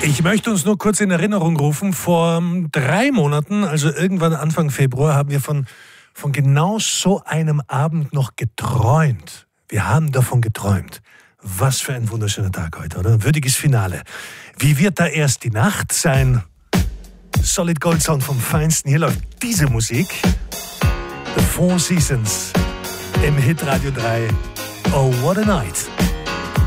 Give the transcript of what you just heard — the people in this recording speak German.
Ich möchte uns nur kurz in Erinnerung rufen, vor 3 Monaten, also irgendwann Anfang Februar, haben wir von genau so einem Abend noch geträumt. Wir haben davon geträumt. Was für ein wunderschöner Tag heute, oder? Ein würdiges Finale. Wie wird da erst die Nacht sein? Solid Gold Sound vom Feinsten. Hier läuft diese Musik. The Four Seasons im Hit Radio 3. Oh, what a night.